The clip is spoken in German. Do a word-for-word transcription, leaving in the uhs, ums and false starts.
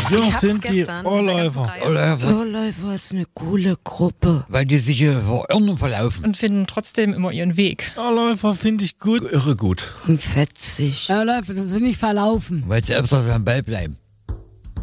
Wir Ich hab sind die gestern mit der Ohrläufer. ganzen Reihe Irrläufer ist eine coole Gruppe. Weil die sich hier verirren verlaufen. und finden trotzdem immer ihren Weg. Ohrläufer finde ich gut. Irre gut. Und fetzig. Irrläufer, das will nicht verlaufen. Weil sie öfters am Ball bleiben.